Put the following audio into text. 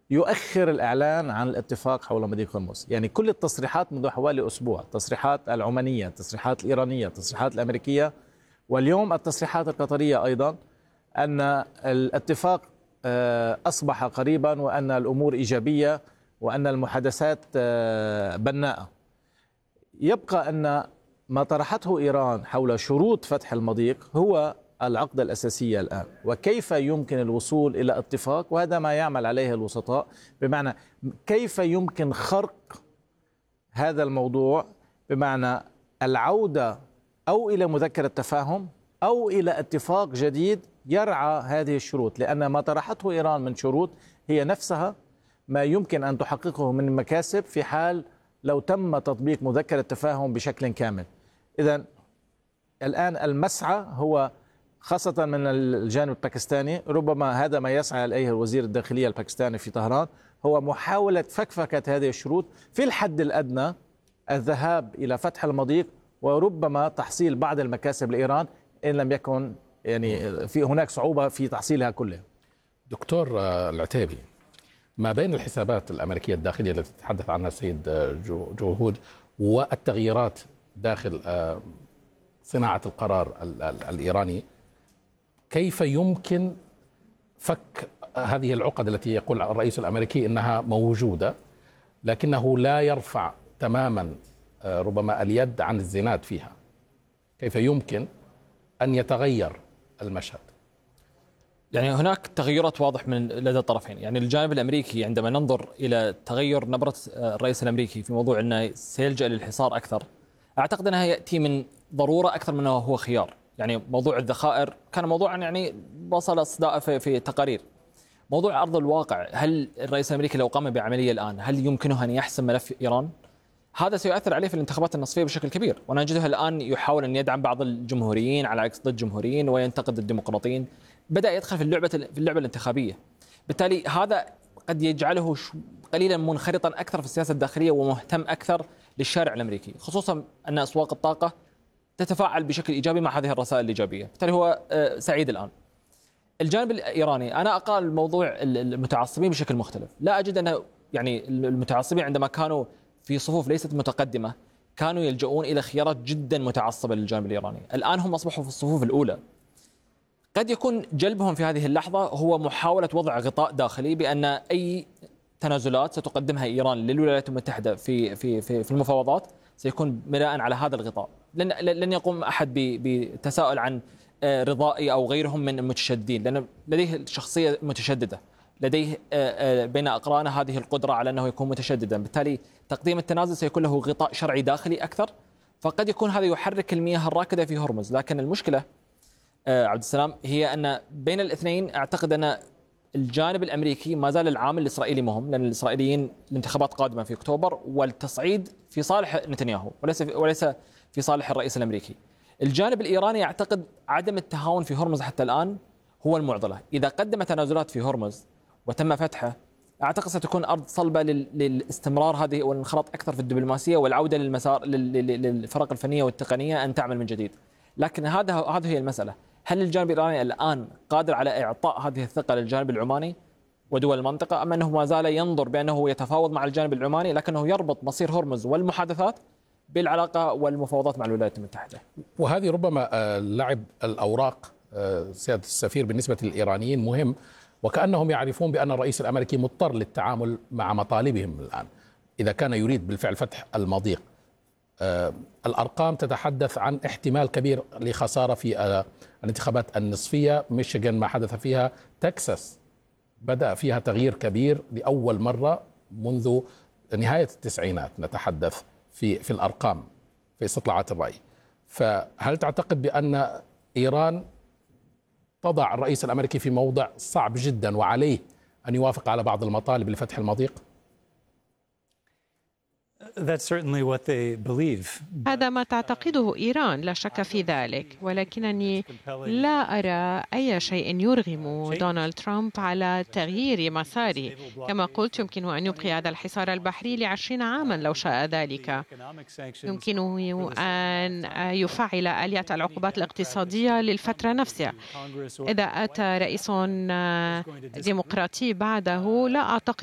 يؤخر الإعلان عن الاتفاق حول مضيق هرمز. يعني كل التصريحات منذ حوالي أسبوع، تصريحات العمانية، التصريحات الإيرانية، التصريحات الأمريكية، واليوم التصريحات القطرية أيضا، أن الاتفاق أصبح قريبا، وأن الأمور إيجابية، وأن المحادثات بناءة. يبقى أن ما طرحته إيران حول شروط فتح المضيق هو العقدة الأساسية الآن، وكيف يمكن الوصول إلى اتفاق، وهذا ما يعمل عليه الوسطاء، بمعنى كيف يمكن خرق هذا الموضوع، بمعنى العودة أو إلى مذكرة تفاهم أو إلى اتفاق جديد يرعى هذه الشروط، لأن ما طرحته إيران من شروط هي نفسها ما يمكن أن تحققه من مكاسب في حال لو تم تطبيق مذكرة تفاهم بشكل كامل. إذن الآن المسعى هو خاصة من الجانب الباكستاني، ربما هذا ما يسعى إليه وزير الداخلية الباكستاني في طهران، هو محاولة فكفكة هذه الشروط في الحد الأدنى، الذهاب إلى فتح المضيق وربما تحصيل بعض المكاسب لإيران إن لم يكن يعني في هناك صعوبة في تحصيلها كلها. دكتور العتيبي، ما بين الحسابات الأمريكية الداخلية التي تتحدث عنها السيد جوهود والتغييرات داخل صناعة القرار الإيراني، كيف يمكن فك هذه العقد التي يقول الرئيس الأمريكي إنها موجودة لكنه لا يرفع تماما ربما اليد عن الزناد فيها؟ كيف يمكن أن يتغير المشهد؟ يعني هناك تغيرات واضح من لدى الطرفين. يعني الجانب الأمريكي عندما ننظر إلى تغير نبرة الرئيس الأمريكي في موضوع أنه سيلجأ للحصار أكثر، أعتقد أنها يأتي من ضرورة أكثر من أنه هو خيار. يعني موضوع الذخائر كان موضوعا يعني وصل الصداء في تقارير. موضوع أرض الواقع، هل الرئيس الأمريكي لو قام بعملية الآن هل يمكنه أن يحسم ملف إيران؟ هذا سيؤثر عليه في الانتخابات النصفية بشكل كبير، ونجده الآن يحاول أن يدعم بعض الجمهوريين على عكس ضد الجمهوريين وينتقد الديمقراطيين. بدأ يدخل في اللعبة الانتخابية، بالتالي هذا قد يجعله قليلا منخرطا أكثر في السياسة الداخلية ومهتم أكثر للشارع الأمريكي، خصوصا أن أسواق الطاقة تتفاعل بشكل إيجابي مع هذه الرسائل الإيجابية، بالتالي هو سعيد الآن. الجانب الإيراني أنا أقرأ الموضوع المتعصبين بشكل مختلف. لا أجد أن يعني المتعصبين عندما كانوا في صفوف ليست متقدمة كانوا يلجؤون إلى خيارات جدا متعصبة للجانب الإيراني. الآن هم أصبحوا في الصفوف الأولى. قد يكون جلبهم في هذه اللحظة هو محاولة وضع غطاء داخلي بأن أي تنازلات ستقدمها إيران للولايات المتحدة في المفاوضات سيكون بناء على هذا الغطاء. لن يقوم أحد بتساؤل عن رضائي أو غيرهم من المتشددين، لأن لديه شخصية متشددة، لديه بين أقرانه هذه القدرة على أنه يكون متشددا، بالتالي تقديم التنازل سيكون له غطاء شرعي داخلي أكثر، فقد يكون هذا يحرك المياه الراكدة في هرمز. لكن المشكلة عبد السلام هي أن بين الاثنين أعتقد أن الجانب الأمريكي ما زال العامل الإسرائيلي مهم، لأن الإسرائيليين الانتخابات قادمة في أكتوبر والتصعيد في صالح نتنياهو وليس في صالح الرئيس الأمريكي. الجانب الإيراني أعتقد عدم التهاون في هرمز حتى الآن هو المعضلة. إذا قدم تنازلات في هرمز وتم فتحه أعتقد ستكون أرض صلبة للاستمرار هذه والانخراط أكثر في الدبلوماسية والعودة للمسار للفرق الفنية والتقنية أن تعمل من جديد. لكن هذه هي المسألة. هل الجانب الإيراني الآن قادر على إعطاء هذه الثقة للجانب العماني ودول المنطقة، أم أنه ما زال ينظر بأنه يتفاوض مع الجانب العماني لكنه يربط مصير هرمز والمحادثات بالعلاقة والمفاوضات مع الولايات المتحدة؟ وهذه ربما لعب الأوراق سيادة السفير بالنسبة للإيرانيين مهم، وكأنهم يعرفون بأن الرئيس الأمريكي مضطر للتعامل مع مطالبهم الآن إذا كان يريد بالفعل فتح المضيق. الأرقام تتحدث عن احتمال كبير لخسارة في الانتخابات النصفية. ميشيغان ما حدث فيها، تكساس بدأ فيها تغيير كبير لأول مرة منذ نهاية التسعينات نتحدث في الأرقام في استطلاعات الرأي. فهل تعتقد بأن إيران تضع الرئيس الأمريكي في موضع صعب جدا وعليه أن يوافق على بعض المطالب لفتح المضيق؟ هذا ما تعتقده إيران، لا شك في ذلك، ولكنني لا أرى أي شيء يرغم دونالد ترامب على تغيير مساره. كما قلت يمكنه أن يبقي هذا الحصار البحري ل20 عاما لو شاء ذلك. يمكنه أن يفعل آليات العقوبات الاقتصادية للفترة نفسها. إذا أتى رئيس ديمقراطي بعده لا أعتقد